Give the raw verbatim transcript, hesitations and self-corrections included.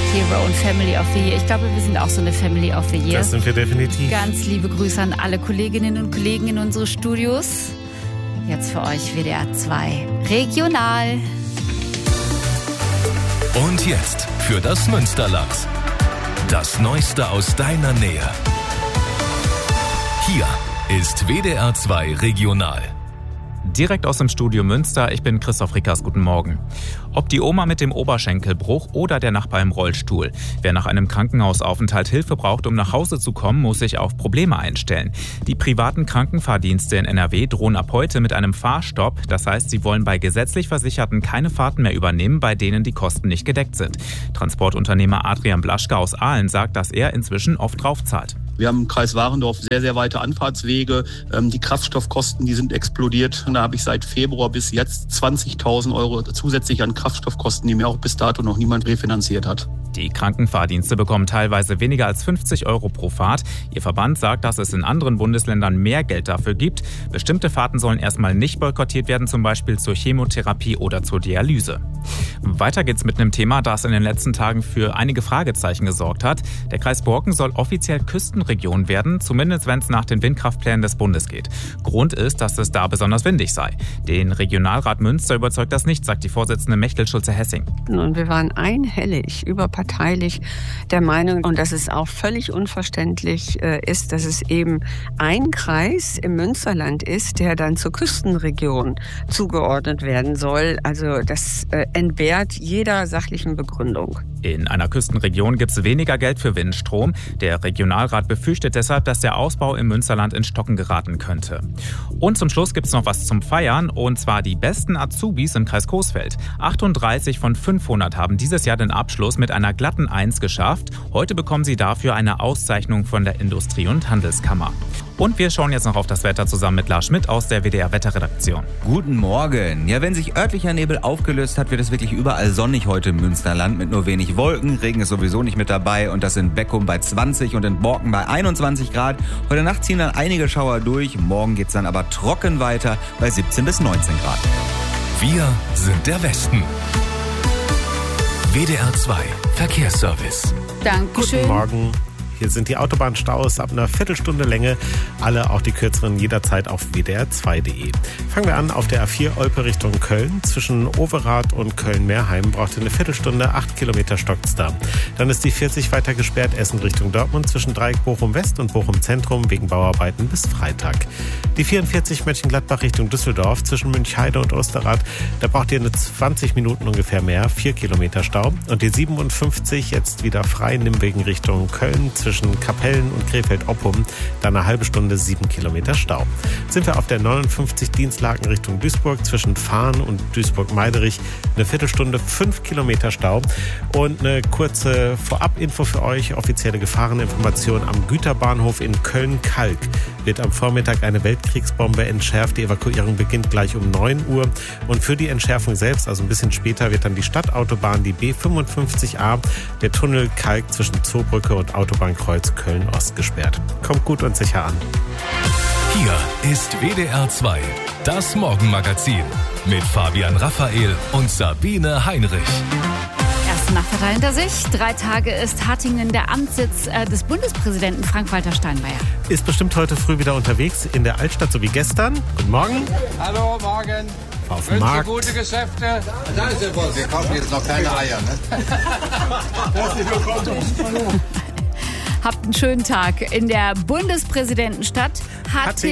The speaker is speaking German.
Hero und Family of the Year. Ich glaube, wir sind auch so eine Family of the Year. Das sind wir definitiv. Ganz liebe Grüße an alle Kolleginnen und Kollegen in unsere Studios. Jetzt für euch W D R zwei Regional. Und jetzt für das Münsterland. Das Neueste aus deiner Nähe. Hier ist W D R zwei Regional. Direkt aus dem Studio Münster, ich bin Christoph Rickers, guten Morgen. Ob die Oma mit dem Oberschenkelbruch oder der Nachbar im Rollstuhl. Wer nach einem Krankenhausaufenthalt Hilfe braucht, um nach Hause zu kommen, muss sich auf Probleme einstellen. Die privaten Krankenfahrdienste in N R W drohen ab heute mit einem Fahrstopp. Das heißt, sie wollen bei gesetzlich Versicherten keine Fahrten mehr übernehmen, bei denen die Kosten nicht gedeckt sind. Transportunternehmer Adrian Blaschke aus Aalen sagt, dass er inzwischen oft draufzahlt. Wir haben im Kreis Warendorf sehr, sehr weite Anfahrtswege. Die Kraftstoffkosten, die sind explodiert. Da habe ich seit Februar bis jetzt zwanzigtausend Euro zusätzlich an Kraftstoffkosten, die mir auch bis dato noch niemand refinanziert hat. Die Krankenfahrdienste bekommen teilweise weniger als fünfzig Euro pro Fahrt. Ihr Verband sagt, dass es in anderen Bundesländern mehr Geld dafür gibt. Bestimmte Fahrten sollen erstmal nicht boykottiert werden, zum Beispiel zur Chemotherapie oder zur Dialyse. Weiter geht's mit einem Thema, das in den letzten Tagen für einige Fragezeichen gesorgt hat. Der Kreis Borken soll offiziell Küstenregion werden, zumindest wenn es nach den Windkraftplänen des Bundes geht. Grund ist, dass es da besonders windig sei. Den Regionalrat Münster überzeugt das nicht, sagt die Vorsitzende Mechtel Schulze-Hessing. Und wir waren einhellig, überparteilich der Meinung, und dass es auch völlig unverständlich äh, ist, dass es eben ein Kreis im Münsterland ist, der dann zur Küstenregion zugeordnet werden soll. Also das äh, entbehrt jeder sachlichen Begründung. In einer Küstenregion gibt es weniger Geld für Windstrom. Der Regionalrat befürchtet deshalb, dass der Ausbau im Münsterland in Stocken geraten könnte. Und zum Schluss gibt es noch was zum Feiern, und zwar die besten Azubis im Kreis Coesfeld. achtunddreißig von fünfhundert haben dieses Jahr den Abschluss mit einer glatten Eins geschafft. Heute bekommen sie dafür eine Auszeichnung von der Industrie- und Handelskammer. Und wir schauen jetzt noch auf das Wetter zusammen mit Lars Schmidt aus der W D R-Wetterredaktion. Guten Morgen. Ja, wenn sich örtlicher Nebel aufgelöst hat, wird es wirklich überall sonnig heute im Münsterland mit nur wenig Wolken. Regen ist sowieso nicht mit dabei, und das in Beckum bei zwanzig und in Borken bei einundzwanzig Grad. Heute Nacht ziehen dann einige Schauer durch. Morgen geht's dann aber trocken weiter bei siebzehn bis neunzehn Grad. Wir sind der Westen. W D R zwei Verkehrsservice. Dankeschön. Guten Morgen. Hier sind die Autobahnstaus ab einer Viertelstunde Länge. Alle, auch die kürzeren, jederzeit auf w d r zwei punkt d e. Fangen wir an auf der A vier Olpe Richtung Köln. Zwischen Overath und Köln-Meerheim braucht ihr eine Viertelstunde, acht Kilometer stockt's da. Dann ist die vierzig weiter gesperrt, Essen Richtung Dortmund, zwischen Dreieck Bochum-West und Bochum-Zentrum wegen Bauarbeiten bis Freitag. Die vierundvierzig Mönchengladbach Richtung Düsseldorf, zwischen Münchheide und Osterrad, da braucht ihr eine zwanzig Minuten ungefähr mehr, vier Kilometer Stau. Und die siebenundfünfzig jetzt wieder frei, Nimwegen Richtung Köln, zwischen Kapellen und Krefeld-Oppum, dann eine halbe Stunde, sieben Kilometer Stau. Sind wir auf der neunundfünfzig Dienstlaken Richtung Duisburg, zwischen Fahn und Duisburg-Meiderich, eine Viertelstunde, fünf Kilometer Stau. Und eine kurze Vorab-Info für euch, offizielle Gefahreninformation am Güterbahnhof in Köln-Kalk. Wird am Vormittag eine Weltkriegsbombe entschärft. Die Evakuierung beginnt gleich um neun Uhr. Und für die Entschärfung selbst, also ein bisschen später, wird dann die Stadtautobahn, die B fünfundfünfzig a, der Tunnel Kalk zwischen Zoobrücke und Autobahnkreuz Köln-Ost gesperrt. Kommt gut und sicher an. Hier ist W D R zwei, das Morgenmagazin mit Fabian Raphael und Sabine Heinrich. Erste Nachtverteil hinter sich. Drei Tage ist Hattingen der Amtssitz äh, des Bundespräsidenten Frank-Walter Steinmeier. Ist bestimmt heute früh wieder unterwegs in der Altstadt, so wie gestern. Guten Morgen. Hallo, morgen. Auf dem Markt. Gute Geschäfte. Da ist der Boss. Wir kaufen jetzt noch keine Eier, ne? Herzlich willkommen. Habt einen schönen Tag in der Bundespräsidentenstadt Hattingen.